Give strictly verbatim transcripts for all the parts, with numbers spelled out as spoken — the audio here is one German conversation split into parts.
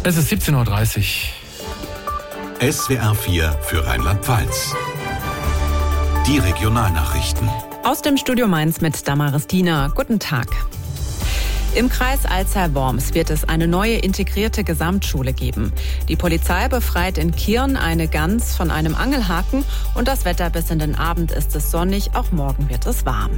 Es ist siebzehn Uhr dreißig. S W R vier für Rheinland-Pfalz. Die Regionalnachrichten. Aus dem Studio Mainz mit Damaris Diener. Guten Tag. Im Kreis Alzey-Worms wird es eine neue integrierte Gesamtschule geben. Die Polizei befreit in Kirn eine Gans von einem Angelhaken und das Wetter bis in den Abend ist es sonnig, auch morgen wird es warm.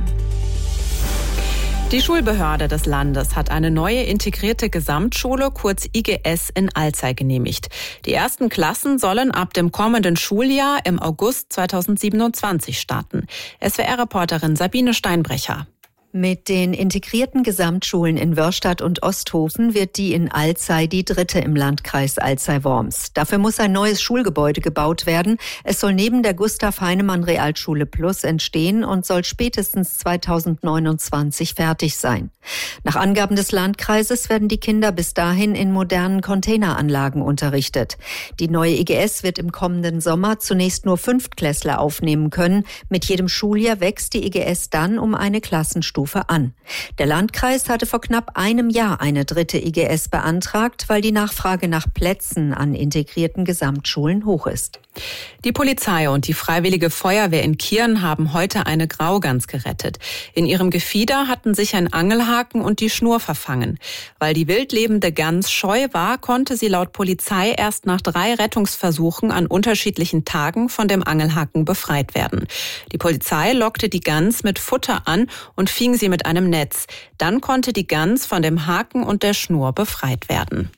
Die Schulbehörde des Landes hat eine neue integrierte Gesamtschule, kurz I G S, in Alzey genehmigt. Die ersten Klassen sollen ab dem kommenden Schuljahr im August zweitausendsiebenundzwanzig starten. S W R-Reporterin Sabine Steinbrecher. Mit den integrierten Gesamtschulen in Wörrstadt und Osthofen wird die in Alzey die dritte im Landkreis Alzey-Worms. Dafür muss ein neues Schulgebäude gebaut werden. Es soll neben der Gustav-Heinemann-Realschule Plus entstehen und soll spätestens zweitausendneunundzwanzig fertig sein. Nach Angaben des Landkreises werden die Kinder bis dahin in modernen Containeranlagen unterrichtet. Die neue I G S wird im kommenden Sommer zunächst nur Fünftklässler aufnehmen können. Mit jedem Schuljahr wächst die I G S dann um eine Klassenstufe an. Der Landkreis hatte vor knapp einem Jahr eine dritte I G S beantragt, weil die Nachfrage nach Plätzen an integrierten Gesamtschulen hoch ist. Die Polizei und die Freiwillige Feuerwehr in Kirn haben heute eine Graugans gerettet. In ihrem Gefieder hatten sich ein Angelhaken und die Schnur verfangen. Weil die wild lebende Gans scheu war, konnte sie laut Polizei erst nach drei Rettungsversuchen an unterschiedlichen Tagen von dem Angelhaken befreit werden. Die Polizei lockte die Gans mit Futter an und fing sie mit einem Netz. Dann konnte die Gans von dem Haken und der Schnur befreit werden.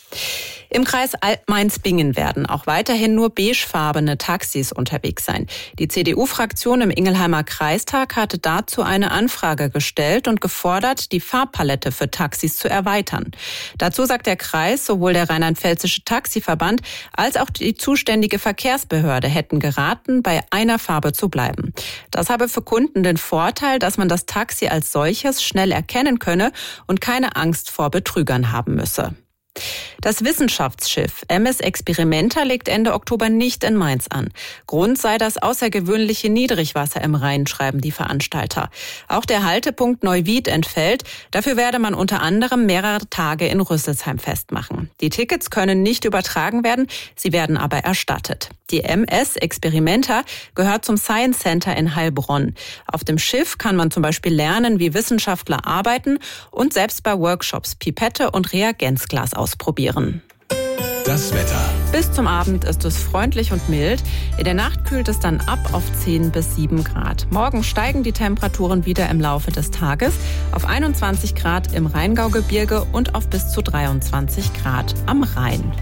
Im Kreis Mainz-Bingen werden auch weiterhin nur beigefarbene Taxis unterwegs sein. Die C D U-Fraktion im Ingelheimer Kreistag hatte dazu eine Anfrage gestellt und gefordert, die Farbpalette für Taxis zu erweitern. Dazu sagt der Kreis, sowohl der Rheinland-Pfälzische Taxiverband als auch die zuständige Verkehrsbehörde hätten geraten, bei einer Farbe zu bleiben. Das habe für Kunden den Vorteil, dass man das Taxi als solches schnell erkennen könne und keine Angst vor Betrügern haben müsse. Das Wissenschaftsschiff M S Experimenta legt Ende Oktober nicht in Mainz an. Grund sei das außergewöhnliche Niedrigwasser im Rhein, schreiben die Veranstalter. Auch der Haltepunkt Neuwied entfällt. Dafür werde man unter anderem mehrere Tage in Rüsselsheim festmachen. Die Tickets können nicht übertragen werden, sie werden aber erstattet. Die M S Experimenta gehört zum Science Center in Heilbronn. Auf dem Schiff kann man zum Beispiel lernen, wie Wissenschaftler arbeiten und selbst bei Workshops Pipette und Reagenzglas ausprobieren. Das Wetter. Bis zum Abend ist es freundlich und mild. In der Nacht kühlt es dann ab auf zehn bis sieben Grad. Morgen steigen die Temperaturen wieder im Laufe des Tages auf einundzwanzig Grad im Rheingaugebirge und auf bis zu dreiundzwanzig Grad am Rhein.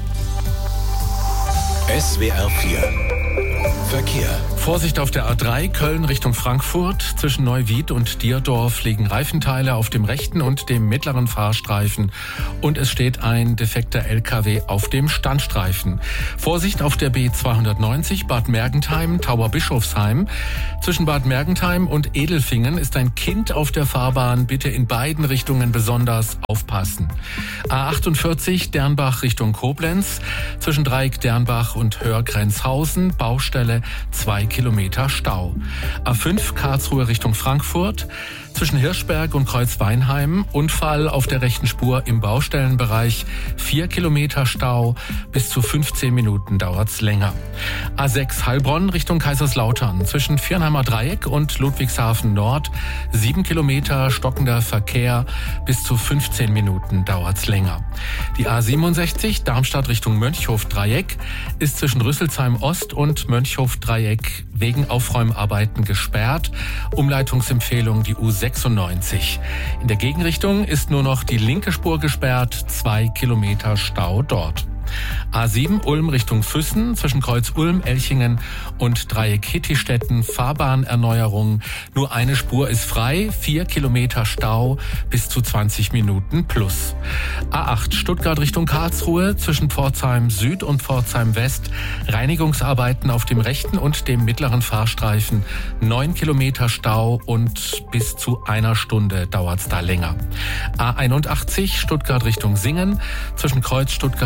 S W R vier Verkehr. Vorsicht auf der A drei Köln Richtung Frankfurt. Zwischen Neuwied und Dierdorf liegen Reifenteile auf dem rechten und dem mittleren Fahrstreifen. Und es steht ein defekter L K W auf dem Standstreifen. Vorsicht auf der B zweihundertneunzig Bad Mergentheim, Tauberbischofsheim. Zwischen Bad Mergentheim und Edelfingen ist ein Kind auf der Fahrbahn. Bitte in beiden Richtungen besonders aufpassen. A achtundvierzig Dernbach Richtung Koblenz. Zwischen Dreieck Dernbach und Hörgrenzhausen. Baustelle, zwei Kilometer Stau. A fünf Karlsruhe Richtung Frankfurt. Zwischen Hirschberg und Kreuzweinheim Unfall auf der rechten Spur im Baustellenbereich. Vier Kilometer Stau. Bis zu fünfzehn Minuten dauert's länger. A sechs Heilbronn Richtung Kaiserslautern. Zwischen Viernheimer Dreieck und Ludwigshafen Nord. Sieben Kilometer stockender Verkehr. Bis zu fünfzehn Minuten dauert's länger. Die A siebenundsechzig Darmstadt Richtung Mönchhof Dreieck ist zwischen Rüsselsheim Ost und Mönchhof Dreieck wegen Aufräumarbeiten gesperrt. Umleitungsempfehlung die U sechsundneunzig. In der Gegenrichtung ist nur noch die linke Spur gesperrt, zwei Kilometer Stau dort. A sieben Ulm Richtung Füssen, zwischen Kreuz Ulm, Elchingen und Dreieck Hittistetten, Fahrbahnerneuerung. Nur eine Spur ist frei, vier Kilometer Stau, bis zu zwanzig Minuten plus. A acht Stuttgart Richtung Karlsruhe, zwischen Pforzheim Süd und Pforzheim West, Reinigungsarbeiten auf dem rechten und dem mittleren Fahrstreifen, neun Kilometer Stau und bis zu einer Stunde dauert's da länger. A einundachtzig Stuttgart Richtung Singen, zwischen Kreuz Stuttgart und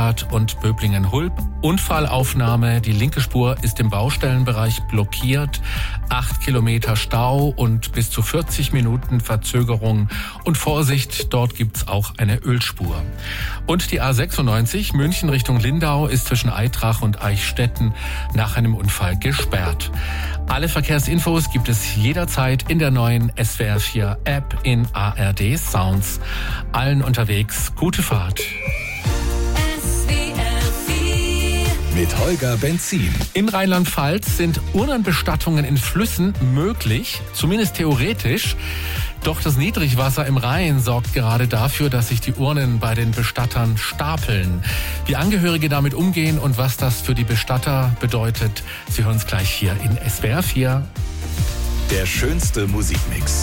und Böblingen-Hulb. Unfallaufnahme, die linke Spur ist im Baustellenbereich blockiert. Acht Kilometer Stau und bis zu vierzig Minuten Verzögerung. Und Vorsicht, dort gibt's auch eine Ölspur. Und die A sechsundneunzig München Richtung Lindau ist zwischen Aitrach und Eichstätten nach einem Unfall gesperrt. Alle Verkehrsinfos gibt es jederzeit in der neuen S W R vier App in A R D Sounds. Allen unterwegs gute Fahrt. Mit Holger Benzin. In Rheinland-Pfalz sind Urnenbestattungen in Flüssen möglich, zumindest theoretisch. Doch das Niedrigwasser im Rhein sorgt gerade dafür, dass sich die Urnen bei den Bestattern stapeln. Wie Angehörige damit umgehen und was das für die Bestatter bedeutet, Sie hören es gleich hier in S W R vier. Der schönste Musikmix.